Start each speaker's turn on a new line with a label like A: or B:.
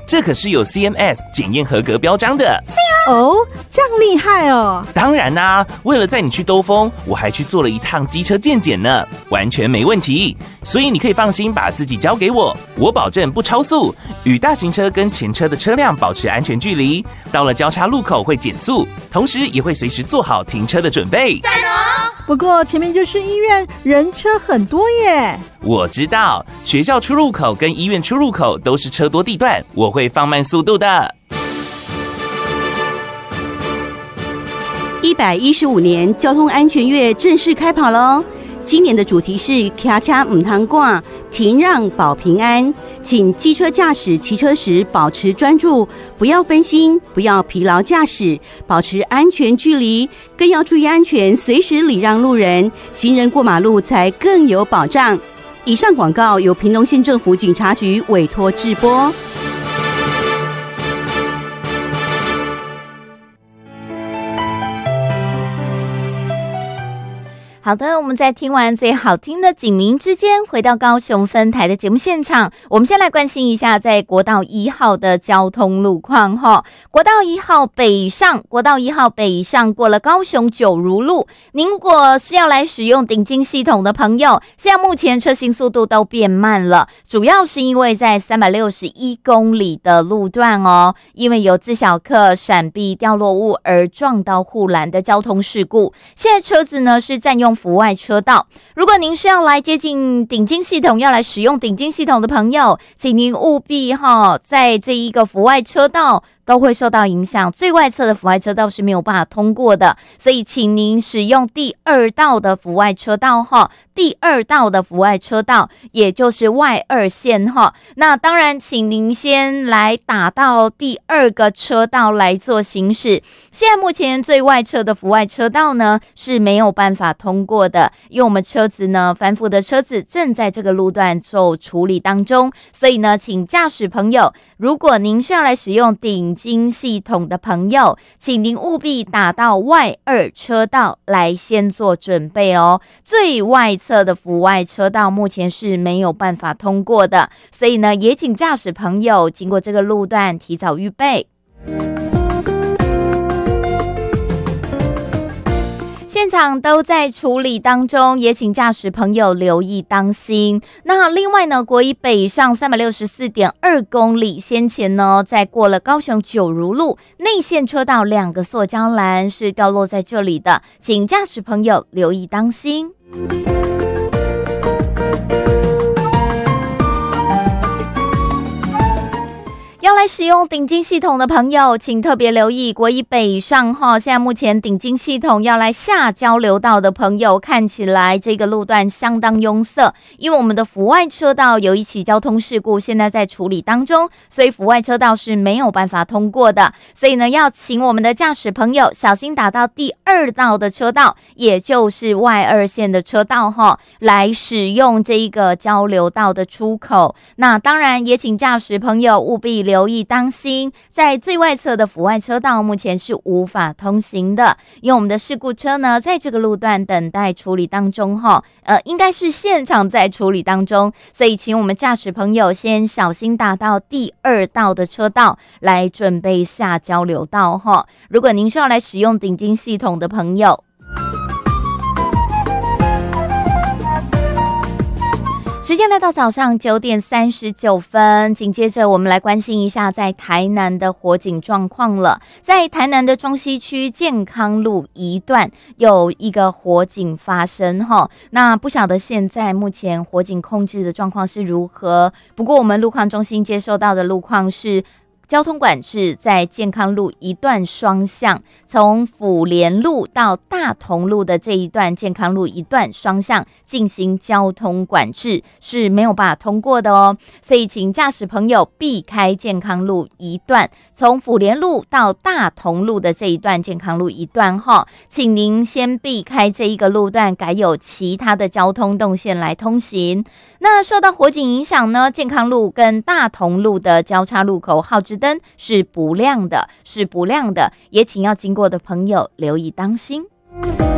A: 这可是有 CMS 检验合格标章的。
B: 哦，这样厉害哦！
A: 当然啦，为了载你去兜风，我还去做了一趟机车健检呢，完全没问题。所以你可以放心把自己交给我，我保证不超速，与大型车跟前车的车辆保持安全距离。到了交叉路口会减速，同时也会随时做好停车的准备。
C: 加油！
B: 不过前面就是医院，人车很多耶。
A: 我知道，学校出入口跟医院出入口都是车多地段，我会放慢速度的。
D: 115年交通安全月正式开跑咯！今年的主题是骑车唔通赶，停让保平安。请机车驾驶骑车时保持专注，不要分心，不要疲劳驾驶，保持安全距离，更要注意安全，随时礼让路人，行人过马路才更有保障。以上广告由屏东县政府警察局委托制播。
C: 好的，我们在听完最好听的警民之间，回到高雄分台的节目现场，我们先来关心一下在国道1号的交通路况哈。国道1号北上过了高雄九如路，您如果是要来使用顶金系统的朋友，现在目前车行速度都变慢了，主要是因为在361公里的路段哦，因为有自小客闪避掉落物而撞到护栏的交通事故，现在车子呢是占用府外车道。如果您是要来接近顶金系统，要来使用顶金系统的朋友，请您务必在这一个府外车道都会受到影响，最外侧的府外车道是没有办法通过的，所以请您使用第二道的府外车道第二道的府外车道，也就是外二线那当然请您先来打到第二个车道来做行驶。现在目前最外侧的府外车道呢是没有办法通过的，因为我们车子呢反复的车子正在这个路段做处理当中，所以呢请驾驶朋友，如果您是要来使用顶金系统的朋友，请您务必打到外二车道来先做准备哦。最外侧的府外车道目前是没有办法通过的，所以呢也请驾驶朋友经过这个路段提早预备。现场都在处理当中，也请驾驶朋友留意当心。那另外呢，国一北上364.2公里，先前呢在过了高雄九如路内线车道2个塑胶栏是掉落在这里的，请驾驶朋友留意当心。要来使用顶金系统的朋友，请特别留意国一北上现在目前顶金系统要来下交流道的朋友，看起来这个路段相当拥塞，因为我们的府外车道有一起交通事故，现在在处理当中，所以府外车道是没有办法通过的，所以呢要请我们的驾驶朋友小心打到第二道的车道，也就是外二线的车道来使用这一个交流道的出口。那当然也请驾驶朋友务必留意当心，在最外侧的府外车道目前是无法通行的，因为我们的事故车呢在这个路段等待处理当中应该是现场在处理当中，所以请我们驾驶朋友先小心打到第二道的车道来准备下交流道如果您是要来使用顶金系统的朋友，时间来到早上9点39分，紧接着我们来关心一下在台南的火警状况了。在台南的中西区健康路一段有一个火警发生那不晓得现在目前火警控制的状况是如何，不过我们路况中心接收到的路况是交通管制在健康路一段双向，从府联路到大同路的这一段健康路一段双向进行交通管制，是没有办法通过的哦。所以请驾驶朋友避开健康路一段，从府联路到大同路的这一段健康路一段请您先避开这一个路段，改有其他的交通动线来通行。那受到火警影响呢，健康路跟大同路的交叉路口号志灯是不亮的，也请要经过的朋友留意当心。